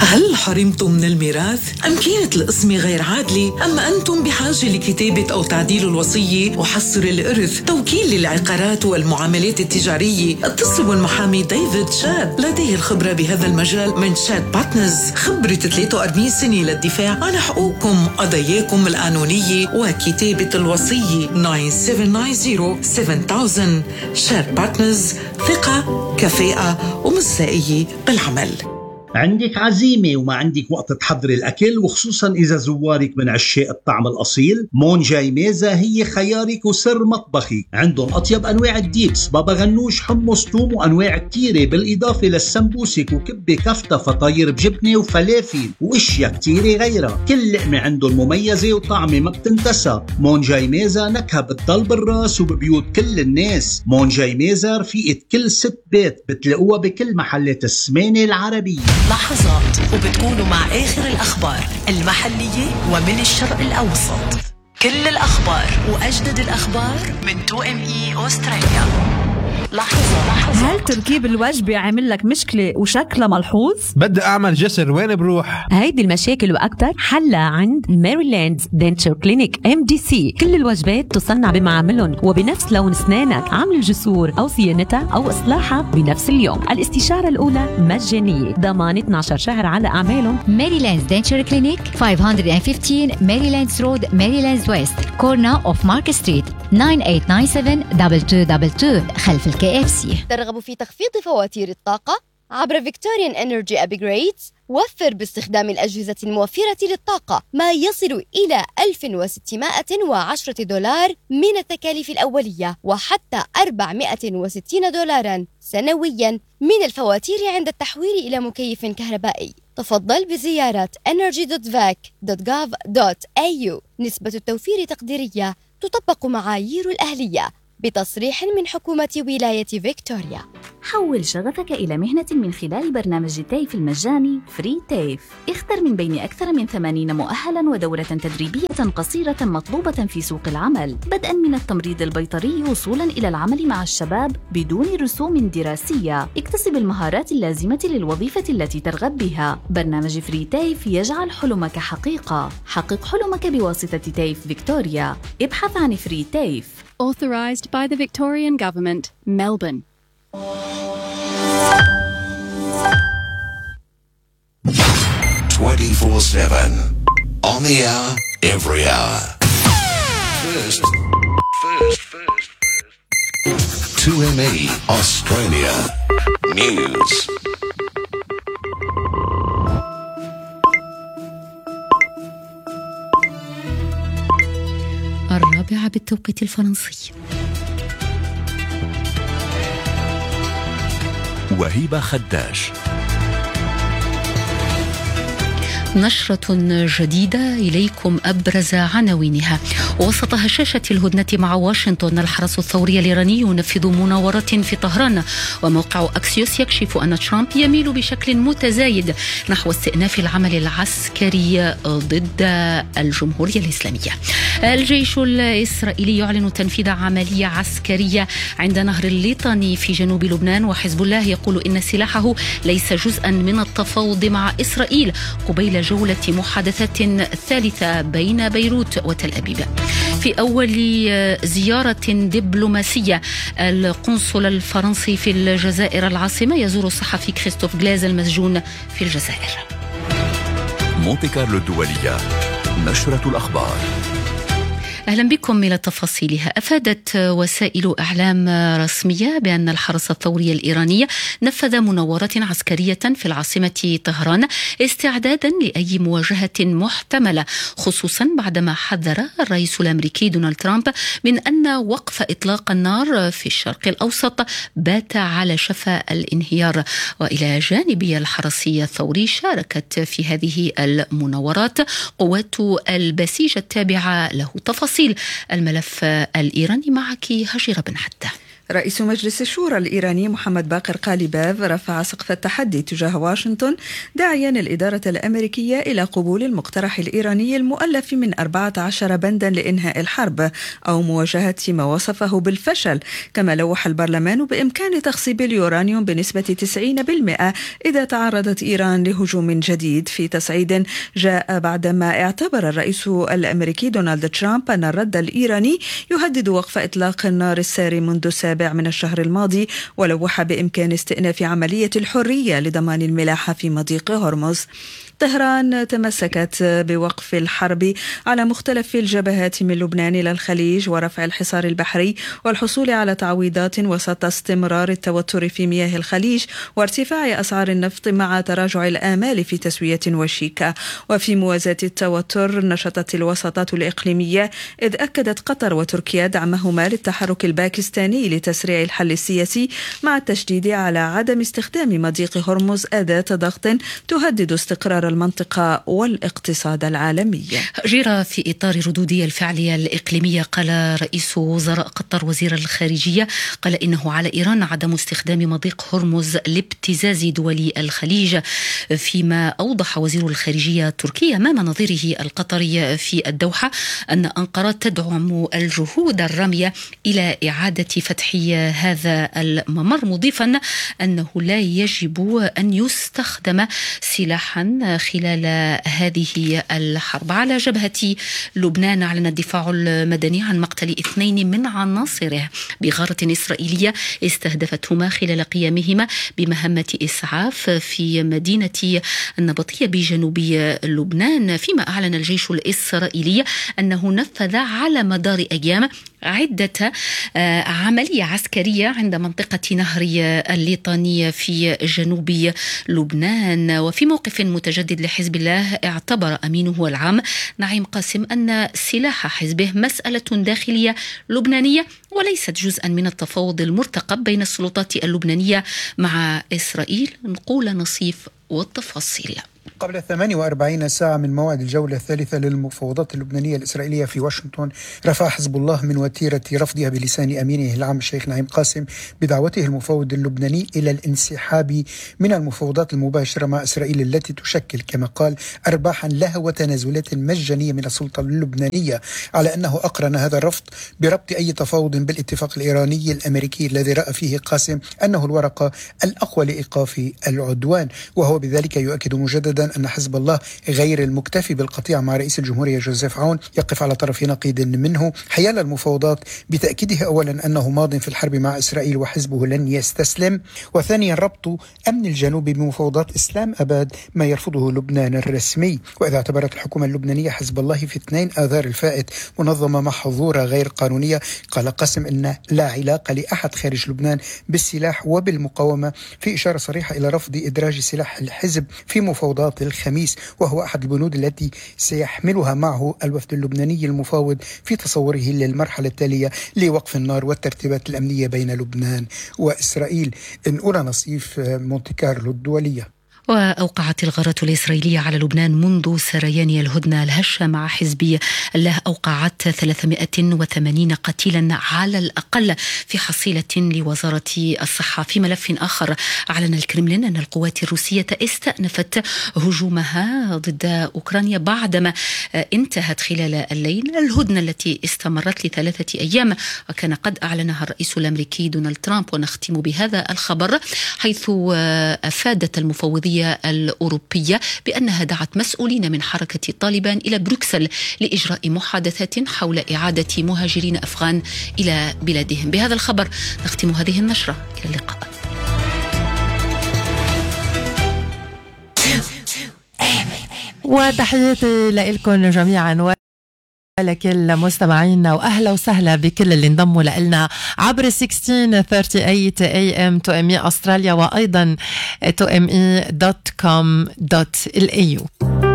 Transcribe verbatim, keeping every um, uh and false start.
هل حرمتم من الميراث؟ أم كانت القسمة غير عادلة؟ أم أنتم بحاجة لكتابة أو تعديل الوصية وحصر الإرث؟ توكيل للعقارات والمعاملات التجارية؟ اتصلوا بالمحامي ديفيد شاد، لديه الخبرة بهذا المجال من شاد بارتنرز، خبرة ثلاثة وأربعين سنة للدفاع عن حقوقكم قضاياكم القانونية وكتابة الوصية. تسعة سبعة تسعة صفر سبعة ألف. شاد بارتنرز، ثقة، كفاءة ومصداقية بالعمل. عندك عزيمة وما عندك وقت تحضري الأكل، وخصوصا إذا زوارك من عشاق الطعم الأصيل، مونجاي ميزة هي خيارك وسر مطبخي. عندهم أطيب أنواع الديبس، بابا غنوش، حمص، توم، وأنواع كتيرة، بالإضافة للسمبوسك وكبة كفتة، فطاير بجبنة وفلافل وإشياء كتيرة غيرها. كل لقمة عندهم مميزة وطعمة ما بتنتسى. مونجاي ميزة نكهة بتضل بالراس وببيوت كل الناس. مونجاي ميزة رفيقة كل ست بيت، بتلاقوها بكل محلات السمانة العربية. لحظات وبتكونوا مع آخر الأخبار المحلية ومن الشرق الأوسط. كل الأخبار وأجدد الأخبار من تو إم إي أستراليا. لحظة لحظة. هل تركيب الوجبة عامل لك مشكلة وشكلها ملحوظ؟ بدي أعمل جسر، وين بروح؟ هيدي المشاكل وأكتر حلها عند ميريلاند دنتشر كلينيك إم دي سي. كل الوجبات تصنع بمعاملهم وبنفس لون أسنانك. عمل الجسور أو صيانتها أو إصلاحها بنفس اليوم. الاستشارة الأولى مجانية، ضمان اثنا عشر شهر على أعمالهم. ميريلاند دنتشر كلينيك خمسمية وخمستاشر ميريلاندز رود، ميريلاندز ويست، كورنا أوف مارك ستريت، تسعة ثمانية تسعة سبعة اثنين اثنين اثنين اثنين خلف الكي اف سي. ترغب في تخفيض فواتير الطاقة عبر فيكتوريان انرجي ابجريدز؟ وفر باستخدام الأجهزة الموفرة للطاقة ما يصل إلى ألف وستمائة وعشرة دولار من التكاليف الأولية، وحتى أربعمائة وستين دولارا سنويا من الفواتير عند التحويل إلى مكيف كهربائي. تفضل بزيارة energy dot vac dot gov dot a u. نسبة التوفير تقديرية، تطبق معايير الأهلية بتصريح من حكومة ولاية فيكتوريا. حول شغفك إلى مهنة من خلال برنامج تيف المجاني فري تيف. اختر من بين أكثر من ثمانين مؤهلاً ودورة تدريبية قصيرة مطلوبة في سوق العمل، بدءاً من التمريض البيطري وصولاً إلى العمل مع الشباب بدون رسوم دراسية. اكتسب المهارات اللازمة للوظيفة التي ترغب بها. برنامج فري تيف يجعل حلمك حقيقة. حقق حلمك بواسطة تيف فيكتوريا. ابحث عن فري تيف. Authorised by the Victorian Government, Melbourne. twenty-four seven. On the hour, every hour. First, first, first, first. two M E Australia News. الرابعة بالتوقيت الفرنسي. وهيبة خداش. نشرة جديدة إليكم أبرز عناوينها. وسط هشاشة الهدنة مع واشنطن، الحرس الثوري الإيراني ينفذ مناورات في طهران. وموقع أكسيوس يكشف أن ترامب يميل بشكل متزايد نحو استئناف العمل العسكري ضد الجمهورية الإسلامية. الجيش الإسرائيلي يعلن تنفيذ عملية عسكرية عند نهر الليطاني في جنوب لبنان. وحزب الله يقول إن سلاحه ليس جزءا من التفاوض مع إسرائيل قبيل جولة محادثات ثالثة بين بيروت وتل أبيب. في أول زيارة دبلوماسية، القنصل الفرنسي في الجزائر العاصمة يزور الصحفي كريستوف غلاز المسجون في الجزائر. مونتي كارلو الدولية، نشرة الأخبار. أهلا بكم إلى تفاصيلها. أفادت وسائل إعلام رسمية بأن الحرس الثوري الإيراني نفذ مناورات عسكرية في العاصمة طهران استعدادا لأي مواجهة محتملة، خصوصا بعدما حذر الرئيس الأمريكي دونالد ترامب من أن وقف إطلاق النار في الشرق الأوسط بات على شفا الانهيار. وإلى جانب الحرس الثوري شاركت في هذه المناورات قوات البسيج التابعة له. تفاصيل الملف الإيراني معك هجيرة بن حتى. رئيس مجلس الشورى الإيراني محمد باقر قاليباف رفع سقف التحدي تجاه واشنطن داعيا الإدارة الأمريكية إلى قبول المقترح الإيراني المؤلف من أربعة عشر بندا لإنهاء الحرب أو مواجهة ما وصفه بالفشل. كما لوح البرلمان بإمكان تخصيب اليورانيوم بنسبة تسعين بالمئة إذا تعرضت إيران لهجوم جديد، في تصعيد جاء بعدما اعتبر الرئيس الأمريكي دونالد ترامب أن الرد الإيراني يهدد وقف إطلاق النار الساري منذ السابع من الشهر الماضي، ولوح بإمكان استئناف عملية الحرية لضمان الملاحة في مضيق هرمز. طهران تمسكت بوقف الحرب على مختلف الجبهات من لبنان إلى الخليج ورفع الحصار البحري والحصول على تعويضات وسط استمرار التوتر في مياه الخليج وارتفاع أسعار النفط مع تراجع الآمال في تسوية وشيكا. وفي موازاة التوتر نشطت الوساطات الإقليمية، إذ أكدت قطر وتركيا دعمهما للتحرك الباكستاني لتسريع الحل السياسي مع التشديد على عدم استخدام مضيق هرمز أداة ضغط تهدد استقرار المنطقة والاقتصاد العالمي. جرى في إطار ردود الفعل الإقليمية، قال رئيس وزراء قطر وزير الخارجية قال إنه على إيران عدم استخدام مضيق هرمز لابتزاز دول الخليج، فيما أوضح وزير الخارجية التركي أمام نظيره القطري في الدوحة أن أنقرة تدعم الجهود الرامية إلى إعادة فتح هذا الممر، مضيفا أنه لا يجب أن يستخدم سلاحا خلال هذه الحرب. على جبهة لبنان، أعلن الدفاع المدني عن مقتل اثنين من عناصره بغارة إسرائيلية استهدفتهما خلال قيامهما بمهمة إسعاف في مدينة النبطية بجنوب لبنان، فيما أعلن الجيش الإسرائيلي أنه نفذ على مدار أيام عدة عملية عسكرية عند منطقة نهر الليطانية في جنوب لبنان. وفي موقف متجدد لحزب الله، اعتبر أمينه العام نعيم قاسم أن سلاح حزبه مسألة داخلية لبنانية وليست جزءا من التفاوض المرتقب بين السلطات اللبنانية مع إسرائيل. نقول نصيف والتفاصيل. قبل ثمانية وأربعين ساعة من موعد الجولة الثالثة للمفاوضات اللبنانية الإسرائيلية في واشنطن، رفع حزب الله من وتيرة رفضها بلسان أمينه العام الشيخ نعيم قاسم بدعوته المفاوض اللبناني إلى الانسحاب من المفاوضات المباشرة مع إسرائيل التي تشكل كما قال أرباحا لها وتنازلات مجانية من السلطة اللبنانية، على أنه أقرن هذا الرفض بربط أي تفاوض بالاتفاق الإيراني الأمريكي الذي رأى فيه قاسم أنه الورقة الأقوى لإيقاف العدوان. وهو بذلك يؤكد مجددا أن حزب الله غير المكتفي بالقطيعة مع رئيس الجمهورية جوزيف عون، يقف على طرف نقيض منه حيال المفاوضات، بتأكيده أولا أنه ماض في الحرب مع إسرائيل وحزبه لن يستسلم، وثانيا ربط أمن الجنوب بمفاوضات إسلام أباد ما يرفضه لبنان الرسمي. وإذا اعتبرت الحكومة اللبنانية حزب الله في اثنين آذار الفائت منظمة محظورة غير قانونية، قال قاسم أن لا علاقة لأحد خارج لبنان بالسلاح وبالمقاومة، في إشارة صريحة إلى رفض إدراج سلاح الحزب في مفاوضات الخميس، وهو أحد البنود التي سيحملها معه الوفد اللبناني المفاوض في تصوره للمرحلة التالية لوقف النار والترتيبات الأمنية بين لبنان وإسرائيل. إن أولى نصيف مونتي كارلو الدولية. وأوقعت الغارات الإسرائيلية على لبنان منذ سريان الهدنة الهشة مع حزب الله أوقعت ثلاثمائة وثمانين قتيلا على الأقل في حصيلة لوزارة الصحة. في ملف آخر، أعلن الكرملين أن القوات الروسية استأنفت هجومها ضد أوكرانيا بعدما انتهت خلال الليل الهدنة التي استمرت لثلاثة أيام، وكان قد أعلنها الرئيس الأمريكي دونالد ترامب. ونختم بهذا الخبر، حيث أفادت المفوضية الأوروبية بأنها دعت مسؤولين من حركة طالبان إلى بروكسل لإجراء محادثات حول إعادة مهاجرين أفغان إلى بلادهم. بهذا الخبر نختم هذه النشرة، إلى اللقاء. وتحياتي لكم جميعا لكل مستمعينا، وأهلا وسهلا بكل اللي انضموا لنا عبر ستة عشر ثمانية وثلاثين إيه إم تو إم إي أستراليا، وأيضا تو إم إي دوت كوم دوت إل إيه يو.